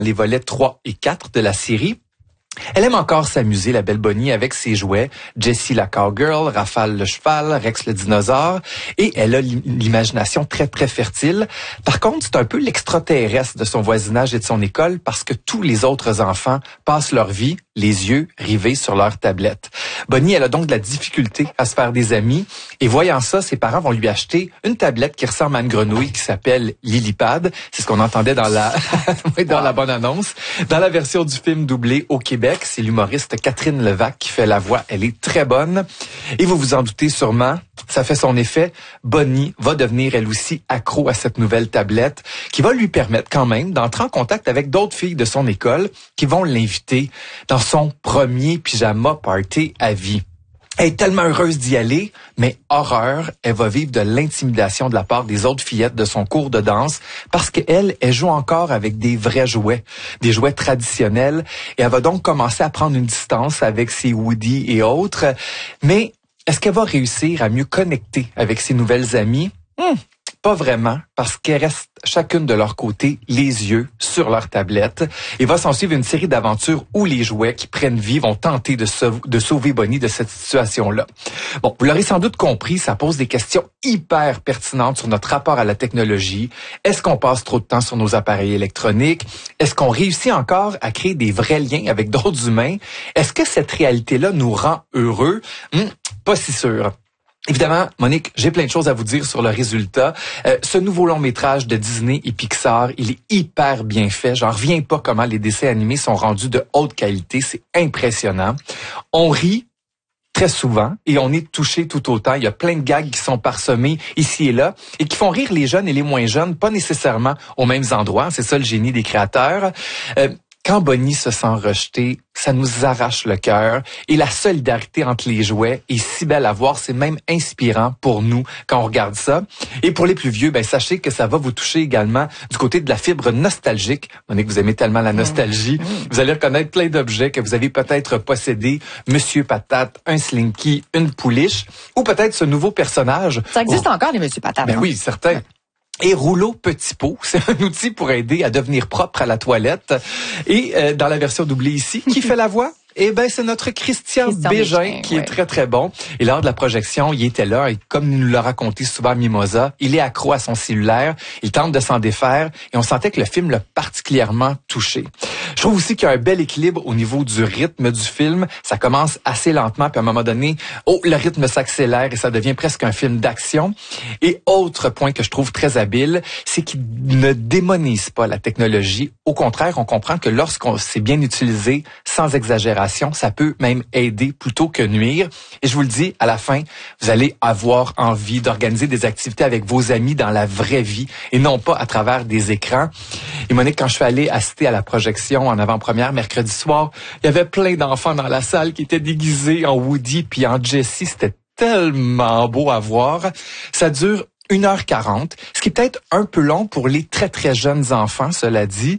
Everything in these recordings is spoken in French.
les volets 3 et 4 de la série. Elle aime encore s'amuser, la belle Bonnie, avec ses jouets. Jessie la cowgirl, Rafale le cheval, Rex le dinosaure. Et elle a l'imagination très, très fertile. Par contre, c'est un peu l'extraterrestre de son voisinage et de son école parce que tous les autres enfants passent leur vie les yeux rivés sur leur tablette. Bonnie, elle a donc de la difficulté à se faire des amis. Et voyant ça, ses parents vont lui acheter une tablette qui ressemble à une grenouille qui s'appelle Lilipad. C'est ce qu'on entendait dans la dans la bande-annonce. Dans la version du film doublé au Québec, c'est l'humoriste Catherine Levac qui fait la voix. Elle est très bonne. Et vous vous en doutez sûrement, ça fait son effet. Bonnie va devenir elle aussi accro à cette nouvelle tablette qui va lui permettre quand même d'entrer en contact avec d'autres filles de son école qui vont l'inviter dans son premier pyjama party à vie. Elle est tellement heureuse d'y aller, mais horreur, elle va vivre de l'intimidation de la part des autres fillettes de son cours de danse parce qu'elle joue encore avec des vrais jouets, des jouets traditionnels, et elle va donc commencer à prendre une distance avec ses Woody et autres. Mais est-ce qu'elle va réussir à mieux connecter avec ses nouvelles amies? Pas vraiment, parce qu'elles restent chacune de leur côté, les yeux sur leur tablette. Il va s'en suivre une série d'aventures où les jouets qui prennent vie vont tenter de sauver Bonnie de cette situation-là. Bon, vous l'aurez sans doute compris, ça pose des questions hyper pertinentes sur notre rapport à la technologie. Est-ce qu'on passe trop de temps sur nos appareils électroniques? Est-ce qu'on réussit encore à créer des vrais liens avec d'autres humains? Est-ce que cette réalité-là nous rend heureux? Pas si sûr. Évidemment, Monique, j'ai plein de choses à vous dire sur le résultat. Ce nouveau long-métrage de Disney et Pixar, il est hyper bien fait. J'en reviens pas comment les dessins animés sont rendus de haute qualité. C'est impressionnant. On rit très souvent et on est touché tout autant. Il y a plein de gags qui sont parsemés ici et là et qui font rire les jeunes et les moins jeunes, pas nécessairement aux mêmes endroits. C'est ça le génie des créateurs. Quand Bonnie se sent rejetée, ça nous arrache le cœur. Et la solidarité entre les jouets est si belle à voir. C'est même inspirant pour nous quand on regarde ça. Et pour les plus vieux, sachez que ça va vous toucher également du côté de la fibre nostalgique. Monique, vous aimez tellement la nostalgie. Vous allez reconnaître plein d'objets que vous avez peut-être possédés. Monsieur Patate, un Slinky, une pouliche. Ou peut-être ce nouveau personnage. Ça existe encore, les Monsieur Patate. Oui, certain. Et Rouleau Petit Pot, c'est un outil pour aider à devenir propre à la toilette. Et dans la version doublée ici, qui fait la voix? C'est notre Christian Bégin qui est très, très bon. Et lors de la projection, il était là et comme il nous l'a raconté souvent Mimosa, il est accro à son cellulaire. Il tente de s'en défaire et on sentait que le film l'a particulièrement touché. Je trouve aussi qu'il y a un bel équilibre au niveau du rythme du film. Ça commence assez lentement puis à un moment donné, le rythme s'accélère et ça devient presque un film d'action. Et autre point que je trouve très habile, c'est qu'il ne démonise pas la technologie. Au contraire, on comprend que lorsqu'on s'est bien utilisé, sans exagération, ça peut même aider plutôt que nuire. Et je vous le dis, à la fin, vous allez avoir envie d'organiser des activités avec vos amis dans la vraie vie et non pas à travers des écrans. Et Monique, quand je suis allée assister à la projection en avant-première mercredi soir, il y avait plein d'enfants dans la salle qui étaient déguisés en Woody puis en Jessie. C'était tellement beau à voir. Ça dure 1h40, ce qui est peut-être un peu long pour les très, très jeunes enfants, cela dit.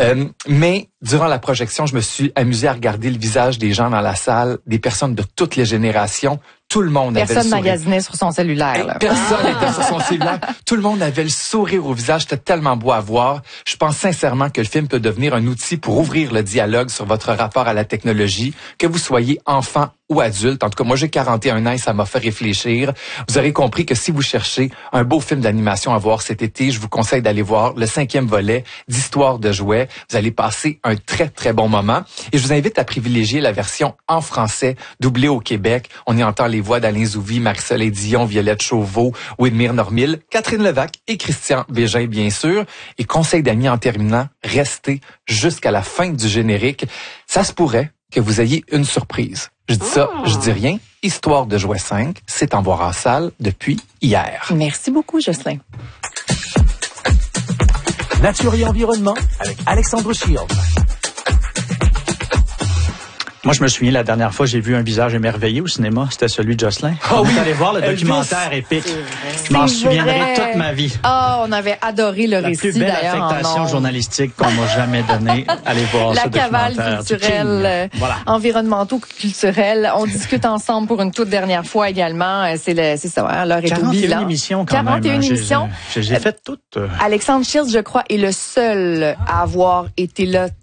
Mais durant la projection, je me suis amusée à regarder le visage des gens dans la salle, des personnes de toutes les générations. Tout le monde avait le sourire. Personne magasinait sur son cellulaire. Personne n'était sur son cellulaire. Tout le monde avait le sourire au visage. C'était tellement beau à voir. Je pense sincèrement que le film peut devenir un outil pour ouvrir le dialogue sur votre rapport à la technologie, que vous soyez enfant ou adulte. En tout cas, moi, j'ai 41 ans et ça m'a fait réfléchir. Vous aurez compris que si vous cherchez un beau film d'animation à voir cet été, je vous conseille d'aller voir le 5e volet d'Histoire de jouets. Vous allez passer un très, très bon moment. Et je vous invite à privilégier la version en français, doublée au Québec. On y entend les voix d'Alain Zouvi, Marie-Soleil Dion, Violette Chauveau, Widmir Normil, Catherine Levac et Christian Bégin, bien sûr. Et conseil d'amis en terminant, restez jusqu'à la fin du générique. Ça se pourrait que vous ayez une surprise. Je dis ça, je dis rien. Histoire de jouets 5, c'est en voir en salle depuis hier. Merci beaucoup, Jocelyn. Nature et environnement avec Alexandre Shields. Moi, je me souviens, la dernière fois, j'ai vu un visage émerveillé au cinéma. C'était celui de Jocelyn. Oh oui! Vous allez voir le documentaire épique. Je m'en souviendrai toute ma vie. On avait adoré le récit, d'ailleurs. La plus belle affectation journalistique qu'on m'a jamais donnée. Allez voir ce documentaire. La cavale culturelle, environnementaux culturels. On discute ensemble pour une toute dernière fois également. C'est ça, l'heure est au bilan. 41 émissions quand même. 41 émissions. J'ai fait toutes. Alexandre Shields, je crois, est le seul à avoir été là